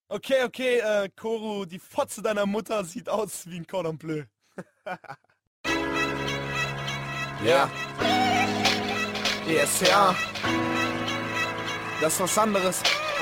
Okay, Koru, die Fotze deiner Mutter sieht aus wie ein Cordon Bleu. Ja. ESCA. Das ist was anderes.